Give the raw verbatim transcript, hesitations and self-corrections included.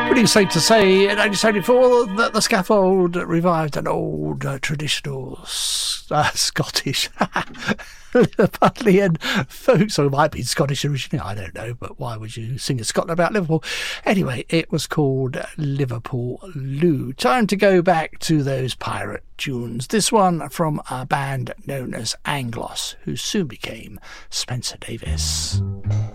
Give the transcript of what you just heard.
Pretty safe to say in nineteen seventy-four that the Scaffold revived an old uh, traditional uh, Scottish Liverpudlian folk song. It might be Scottish originally, I don't know, but why would you sing a Scotland about Liverpool? Anyway, it was called Liverpool Lou. Time to go back to those pirate tunes. This one from a band known as Anglos, who soon became Spencer Davis.